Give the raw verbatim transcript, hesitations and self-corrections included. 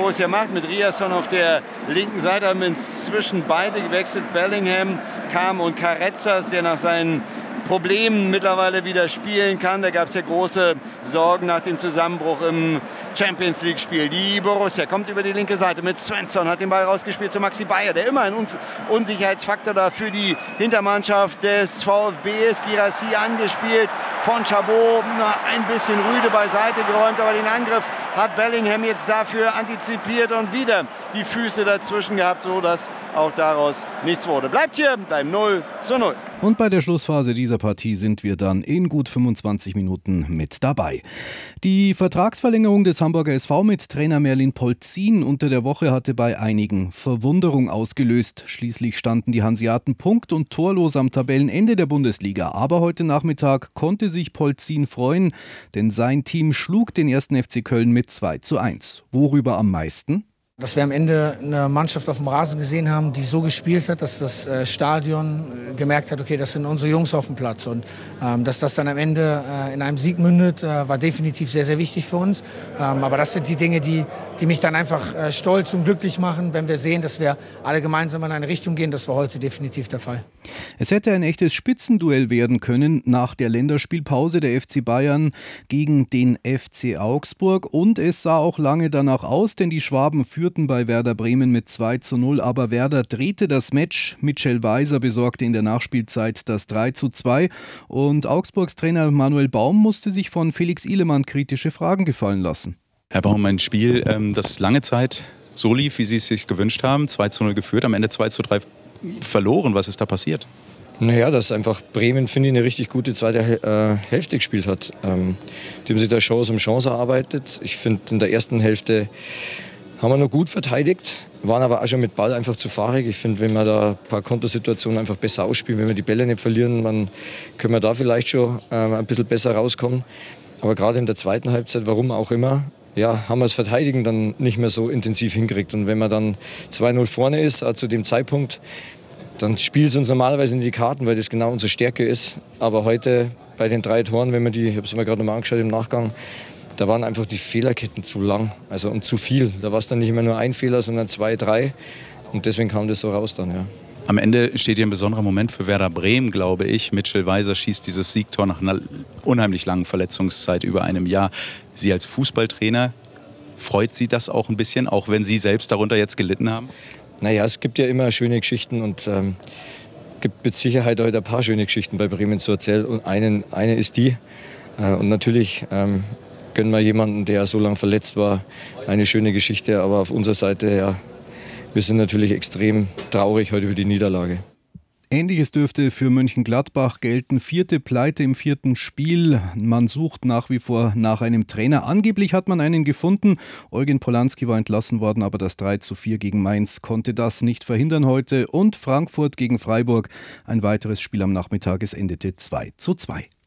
Borussia macht. Mit Riasson auf der linken Seite haben inzwischen beide gewechselt. Bellingham kam und Carrezzas, der nach seinen Problemen mittlerweile wieder spielen kann. Da gab es ja große Sorgen nach dem Zusammenbruch im Champions-League-Spiel. Die Borussia kommt über die linke Seite mit Svensson, hat den Ball rausgespielt zu Maxi Bayer, der immer ein Un- Unsicherheitsfaktor da für die Hintermannschaft des VfB ist. Guirassy angespielt von Chabot, na, ein bisschen rüde beiseite geräumt, aber den Angriff hat Bellingham jetzt dafür antizipiert und wieder die Füße dazwischen gehabt, sodass auch daraus nichts wurde. Bleibt hier beim null zu null. Und bei der Schlussphase dieser Partie sind wir dann in gut fünfundzwanzig Minuten mit dabei. Die Vertragsverlängerung des Hamburger S V mit Trainer Merlin Polzin unter der Woche hatte bei einigen Verwunderung ausgelöst. Schließlich standen die Hanseaten punkt- und torlos am Tabellenende der Bundesliga. Aber heute Nachmittag konnte sich Polzin freuen, denn sein Team schlug den ersten F C Köln mit zwei zu eins. Worüber am meisten? Dass wir am Ende eine Mannschaft auf dem Rasen gesehen haben, die so gespielt hat, dass das äh, Stadion äh, gemerkt hat, okay, das sind unsere Jungs auf dem Platz. Und ähm, dass das dann am Ende äh, in einem Sieg mündet, äh, war definitiv sehr, sehr wichtig für uns. Ähm, aber das sind die Dinge, die, die mich dann einfach äh, stolz und glücklich machen, wenn wir sehen, dass wir alle gemeinsam in eine Richtung gehen. Das war heute definitiv der Fall. Es hätte ein echtes Spitzenduell werden können nach der Länderspielpause der F C Bayern gegen den F C Augsburg. Und es sah auch lange danach aus, denn die Schwaben führten bei Werder Bremen mit zwei zu null, aber Werder drehte das Match. Mitchell Weiser besorgte in der Nachspielzeit das drei zu zwei und Augsburgs Trainer Manuel Baum musste sich von Felix Ihlemann kritische Fragen gefallen lassen. Herr Baum, ein Spiel, das lange Zeit so lief, wie Sie es sich gewünscht haben, zwei zu null geführt, am Ende zwei zu drei verloren. Was ist da passiert? Naja, dass einfach Bremen, finde ich, eine richtig gute zweite äh, Hälfte gespielt hat. Ähm, die haben sich da Chance um Chance erarbeitet. Ich finde, in der ersten Hälfte haben wir noch gut verteidigt, waren aber auch schon mit Ball einfach zu fahrig. Ich finde, wenn wir da ein paar Kontersituationen einfach besser ausspielen, wenn wir die Bälle nicht verlieren, dann können wir da vielleicht schon äh, ein bisschen besser rauskommen. Aber gerade in der zweiten Halbzeit, warum auch immer, ja, haben wir das Verteidigen dann nicht mehr so intensiv hingekriegt. Und wenn man dann zwei null vorne ist, äh, zu dem Zeitpunkt, dann spielt es uns normalerweise in die Karten, weil das genau unsere Stärke ist. Aber heute bei den drei Toren, wenn man die, ich habe es mir gerade nochmal angeschaut im Nachgang, da waren einfach die Fehlerketten zu lang, also und zu viel. Da war es dann nicht mehr nur ein Fehler, sondern zwei, drei. Und deswegen kam das so raus dann, ja. Am Ende steht hier ein besonderer Moment für Werder Bremen, glaube ich. Mitchell Weiser schießt dieses Siegtor nach einer unheimlich langen Verletzungszeit über einem Jahr. Sie als Fußballtrainer, freut Sie das auch ein bisschen, auch wenn Sie selbst darunter jetzt gelitten haben? Naja, es gibt ja immer schöne Geschichten und ähm, gibt mit Sicherheit heute ein paar schöne Geschichten bei Bremen zu erzählen. Und einen, eine ist die. Äh, und natürlich ähm, gönnen wir jemanden, der so lange verletzt war, eine schöne Geschichte. Aber auf unserer Seite, ja, wir sind natürlich extrem traurig heute über die Niederlage. Ähnliches dürfte für Mönchengladbach gelten. Vierte Pleite im vierten Spiel. Man sucht nach wie vor nach einem Trainer. Angeblich hat man einen gefunden. Eugen Polanski war entlassen worden, aber das drei zu vier gegen Mainz konnte das nicht verhindern heute. Und Frankfurt gegen Freiburg. Ein weiteres Spiel am Nachmittag. Es endete zwei zu zwei.